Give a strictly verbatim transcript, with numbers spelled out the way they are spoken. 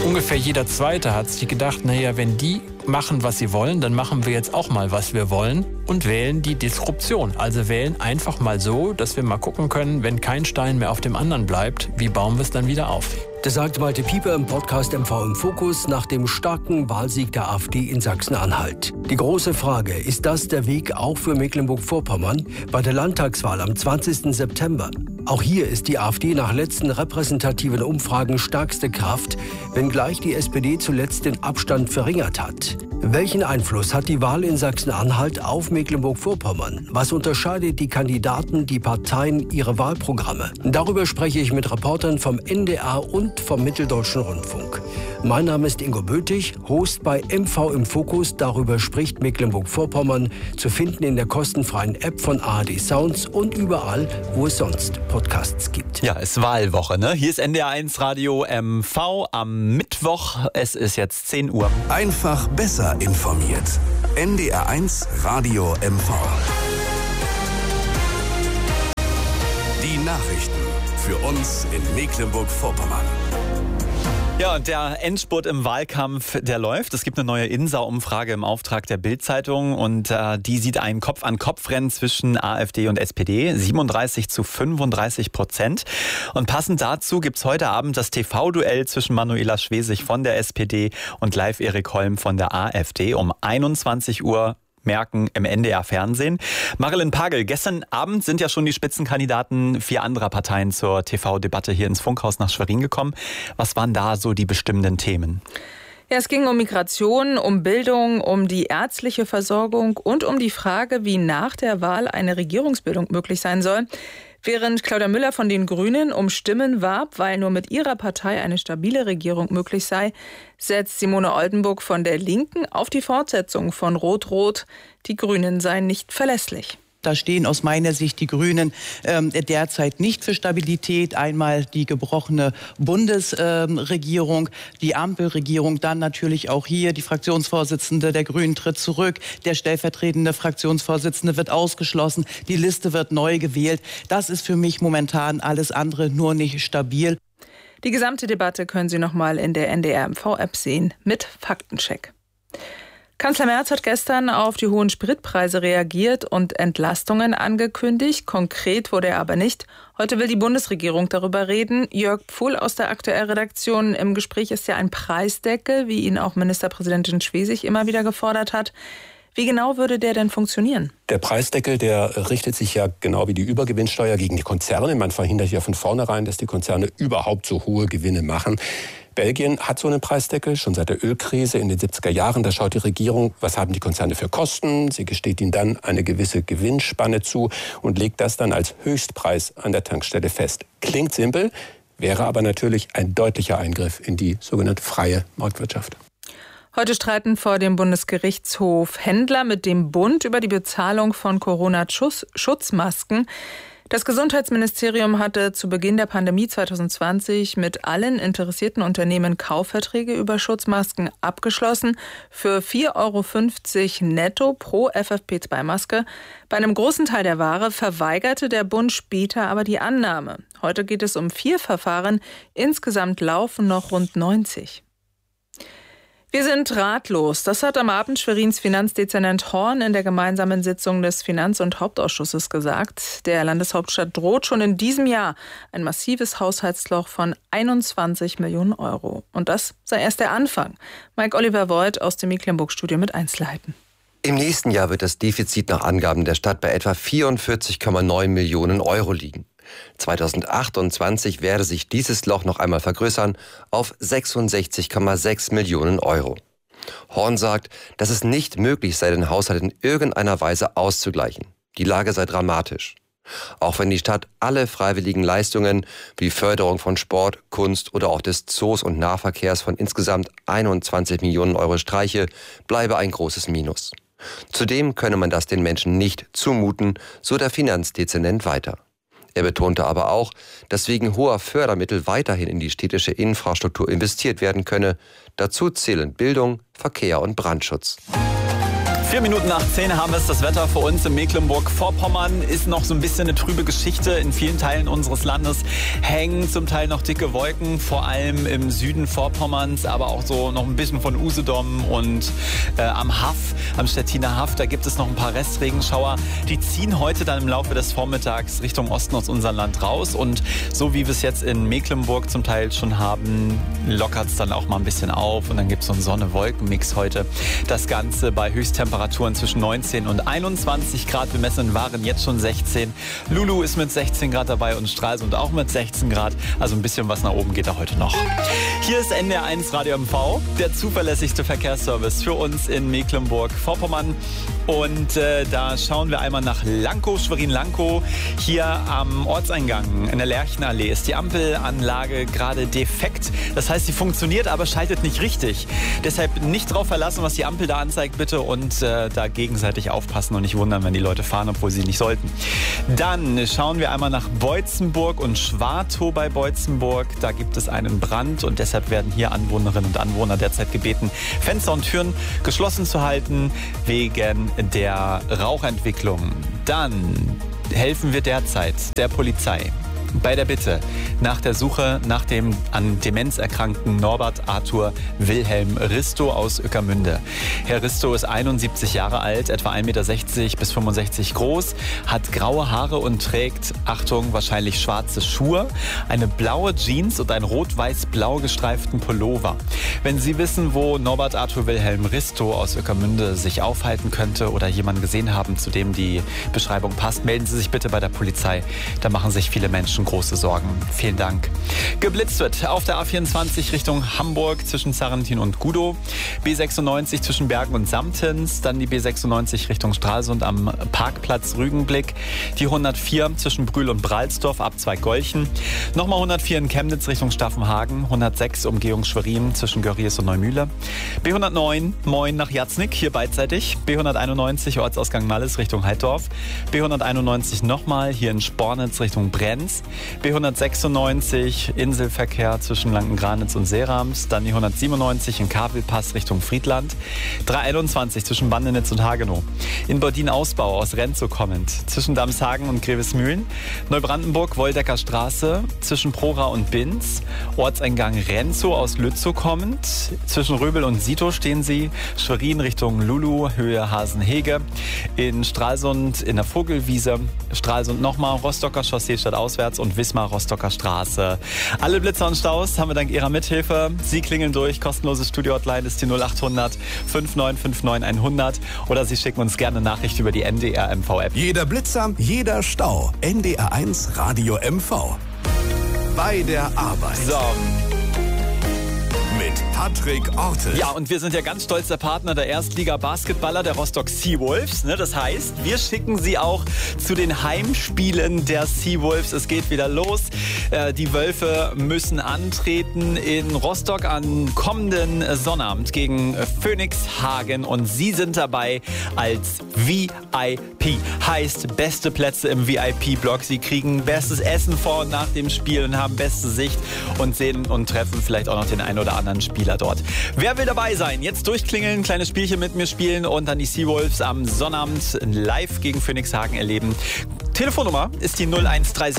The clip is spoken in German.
ungefähr jeder Zweite hat sich gedacht, naja, wenn die machen, was sie wollen, dann machen wir jetzt auch mal, was wir wollen und wählen die Disruption. Also wählen einfach mal so, dass wir mal gucken können, wenn kein Stein mehr auf dem anderen bleibt, wie bauen wir es dann wieder auf? Das sagt Malte Pieper im Podcast M V im Fokus nach dem starken Wahlsieg der AfD in Sachsen-Anhalt. Die große Frage, ist das der Weg auch für Mecklenburg-Vorpommern bei der Landtagswahl am zwanzigsten September? Auch hier ist die AfD nach letzten repräsentativen Umfragen stärkste Kraft, wenngleich die S P D zuletzt den Abstand verringert hat. Welchen Einfluss hat die Wahl in Sachsen-Anhalt auf Mecklenburg-Vorpommern? Was unterscheidet die Kandidaten, die Parteien, ihre Wahlprogramme? Darüber spreche ich mit Reportern vom N D R und vom Mitteldeutschen Rundfunk. Mein Name ist Ingo Bötig, Host bei M V im Fokus. Darüber spricht Mecklenburg-Vorpommern, zu finden in der kostenfreien App von A R D Sounds und überall, wo es sonst Podcasts gibt. Ja, es ist Wahlwoche, ne? Hier ist N D R eins Radio M V am Mittwoch. Es ist jetzt zehn Uhr. Einfach besser informiert. N D R eins Radio M V. Die Nachrichten für uns in Mecklenburg-Vorpommern. Ja, und der Endspurt im Wahlkampf, der läuft. Es gibt eine neue Insa-Umfrage im Auftrag der Bild-Zeitung und äh, die sieht ein Kopf-an-Kopf-Rennen zwischen AfD und S P D, siebenunddreißig zu fünfunddreißig Prozent. Und passend dazu gibt's heute Abend das T V-Duell zwischen Manuela Schwesig von der S P D und Live Erik Holm von der AfD um einundzwanzig Uhr. Merken im N D R Fernsehen. Marilyn Pagel, gestern Abend sind ja schon die Spitzenkandidaten vier anderer Parteien zur T V-Debatte hier ins Funkhaus nach Schwerin gekommen. Was waren da so die bestimmenden Themen? Ja, es ging um Migration, um Bildung, um die ärztliche Versorgung und um die Frage, wie nach der Wahl eine Regierungsbildung möglich sein soll. Während Claudia Müller von den Grünen um Stimmen warb, weil nur mit ihrer Partei eine stabile Regierung möglich sei, setzt Simone Oldenburg von der Linken auf die Fortsetzung von Rot-Rot. Die Grünen seien nicht verlässlich. Da stehen aus meiner Sicht die Grünen ähm, derzeit nicht für Stabilität. Einmal die gebrochene Bundesregierung, äh, die Ampelregierung, dann natürlich auch hier die Fraktionsvorsitzende der Grünen tritt zurück, der stellvertretende Fraktionsvorsitzende wird ausgeschlossen, die Liste wird neu gewählt. Das ist für mich momentan alles andere nur nicht stabil. Die gesamte Debatte können Sie noch mal in der N D R M V-App sehen mit Faktencheck. Kanzler Merz hat gestern auf die hohen Spritpreise reagiert und Entlastungen angekündigt. Konkret wurde er aber nicht. Heute will die Bundesregierung darüber reden. Jörg Pfuhl aus der Aktuell-Redaktion. Im Gespräch ist ja ein Preisdeckel, wie ihn auch Ministerpräsidentin Schwesig immer wieder gefordert hat. Wie genau würde der denn funktionieren? Der Preisdeckel, der richtet sich ja genau wie die Übergewinnsteuer gegen die Konzerne. Man verhindert ja von vornherein, dass die Konzerne überhaupt so hohe Gewinne machen. Belgien hat so einen Preisdeckel, schon seit der Ölkrise in den siebziger Jahren. Da schaut die Regierung, was haben die Konzerne für Kosten. Sie gesteht ihnen dann eine gewisse Gewinnspanne zu und legt das dann als Höchstpreis an der Tankstelle fest. Klingt simpel, wäre aber natürlich ein deutlicher Eingriff in die sogenannte freie Marktwirtschaft. Heute streiten vor dem Bundesgerichtshof Händler mit dem Bund über die Bezahlung von Corona-Schutzmasken. Das Gesundheitsministerium hatte zu Beginn der Pandemie zwanzig zwanzig mit allen interessierten Unternehmen Kaufverträge über Schutzmasken abgeschlossen für vier Euro fünfzig netto pro F F P zwei Maske. Bei einem großen Teil der Ware verweigerte der Bund später aber die Annahme. Heute geht es um vier Verfahren. Insgesamt laufen noch rund neunzig. Wir sind ratlos. Das hat am Abend Schwerins Finanzdezernent Horn in der gemeinsamen Sitzung des Finanz- und Hauptausschusses gesagt. Der Landeshauptstadt droht schon in diesem Jahr ein massives Haushaltsloch von einundzwanzig Millionen Euro. Und das sei erst der Anfang. Mike Oliver Voigt aus dem Mecklenburg-Studio mit Einzelheiten. Im nächsten Jahr wird das Defizit nach Angaben der Stadt bei etwa vierundvierzig Komma neun Millionen Euro liegen. zweitausendachtundzwanzig werde sich dieses Loch noch einmal vergrößern auf sechsundsechzig Komma sechs Millionen Euro. Horn sagt, dass es nicht möglich sei, den Haushalt in irgendeiner Weise auszugleichen. Die Lage sei dramatisch. Auch wenn die Stadt alle freiwilligen Leistungen wie Förderung von Sport, Kunst oder auch des Zoos und Nahverkehrs von insgesamt einundzwanzig Millionen Euro streiche, bleibe ein großes Minus. Zudem könne man das den Menschen nicht zumuten, so der Finanzdezernent weiter. Er betonte aber auch, dass wegen hoher Fördermittel weiterhin in die städtische Infrastruktur investiert werden könne. Dazu zählen Bildung, Verkehr und Brandschutz. Vier Minuten nach zehn haben wir es. Das Wetter für uns in Mecklenburg-Vorpommern ist noch so ein bisschen eine trübe Geschichte. In vielen Teilen unseres Landes hängen zum Teil noch dicke Wolken, vor allem im Süden Vorpommerns, aber auch so noch ein bisschen von Usedom und äh, am Haff, am Stettiner Haff. Da gibt es noch ein paar Restregenschauer. Die ziehen heute dann im Laufe des Vormittags Richtung Osten aus unserem Land raus. Und so wie wir es jetzt in Mecklenburg zum Teil schon haben, lockert es dann auch mal ein bisschen auf. Und dann gibt es so einen Sonne-Wolken-Mix heute. Das Ganze bei Höchsttemperaturen zwischen neunzehn und einundzwanzig Grad. Wir messen in Waren jetzt schon sechzehn. Lulu ist mit sechzehn Grad dabei und Stralsund auch mit sechzehn Grad. Also ein bisschen was nach oben geht da heute noch. Hier ist N D R eins Radio M V, der zuverlässigste Verkehrsservice für uns in Mecklenburg-Vorpommern. Und äh, da schauen wir einmal nach Lankow, Schwerin-Lankow. Hier am Ortseingang in der Lerchenallee ist die Ampelanlage gerade defekt. Das heißt, sie funktioniert, aber schaltet nicht richtig. Deshalb nicht drauf verlassen, was die Ampel da anzeigt, bitte. Und äh, da gegenseitig aufpassen und nicht wundern, wenn die Leute fahren, obwohl sie nicht sollten. Dann schauen wir einmal nach Beutzenburg und Schwartow bei Beutzenburg. Da gibt es einen Brand und deshalb werden hier Anwohnerinnen und Anwohner derzeit gebeten, Fenster und Türen geschlossen zu halten wegen der Rauchentwicklung. Dann helfen wir derzeit der Polizei bei der Bitte nach der Suche nach dem an Demenz erkrankten Norbert Arthur Wilhelm Risto aus Ueckermünde. Herr Risto ist einundsiebzig Jahre alt, etwa ein Meter sechzig bis fünfundsechzig groß, hat graue Haare und trägt, Achtung, wahrscheinlich schwarze Schuhe, eine blaue Jeans und einen rot-weiß-blau gestreiften Pullover. Wenn Sie wissen, wo Norbert Arthur Wilhelm Risto aus Ueckermünde sich aufhalten könnte oder jemanden gesehen haben, zu dem die Beschreibung passt, melden Sie sich bitte bei der Polizei. Da machen sich viele Menschen große Sorgen. Vielen Dank. Geblitzt wird auf der A vierundzwanzig Richtung Hamburg zwischen Sarrentin und Gudow. B sechsundneunzig zwischen Bergen und Samtens. Dann die B sechsundneunzig Richtung Stralsund am Parkplatz Rügenblick. Die hundertvier zwischen Brühl und Bralsdorf ab Zweigolchen. Nochmal hundertvier in Chemnitz Richtung Staffenhagen. hundertsechs Umgehung Schwerin zwischen Görries und Neumühle. B hundertneun Moin nach Jatznick, hier beidseitig. B hunderteinundneunzig Ortsausgang Malles Richtung Heidorf. B hunderteinundneunzig nochmal hier in Spornitz Richtung Brenz. B hundertsechsundneunzig Inselverkehr zwischen Lanken-Granitz und Seerams. Dann die hundertsiebenundneunzig in Kavelpass Richtung Friedland. dreihunderteinundzwanzig zwischen Bandenitz und Hagenow. In Bordin-Ausbau aus Renzow kommend zwischen Damshagen und Grevesmühlen. Neubrandenburg Woldecker Straße zwischen Prora und Binz. Ortseingang Renzow aus Lützow kommend. Zwischen Röbel und Sito stehen Sie. Schwerin Richtung Lulu, Höhe Hasenhege. In Stralsund in der Vogelwiese. Stralsund nochmal Rostocker Chaussee statt auswärts und Wismar Rostocker Straße. Alle Blitzer und Staus haben wir dank Ihrer Mithilfe. Sie klingeln durch. Kostenlose Studio-Hotline ist die null achthundert fünfundneunzig neunundfünfzig hundert oder Sie schicken uns gerne eine Nachricht über die N D R M V-App. Jeder Blitzer, jeder Stau. N D R eins Radio M V. Bei der Arbeit. So. Mit Patrick Ortel. Ja, und wir sind ja ganz stolzer Partner der Erstliga-Basketballer der Rostock Seawolves. Ne? Das heißt, wir schicken Sie auch zu den Heimspielen der Seawolves. Es geht wieder los. Äh, die Wölfe müssen antreten in Rostock am kommenden Sonnabend gegen Phoenix Hagen. Und Sie sind dabei als V I P. Heißt, beste Plätze im V I P-Block. Sie kriegen bestes Essen vor und nach dem Spiel und haben beste Sicht und sehen und treffen vielleicht auch noch den einen oder anderen Spieler dort. Wer will dabei sein? Jetzt durchklingeln, kleines Spielchen mit mir spielen und dann die Seawolves am Sonnabend live gegen Phoenix Hagen erleben. Telefonnummer ist die null eins drei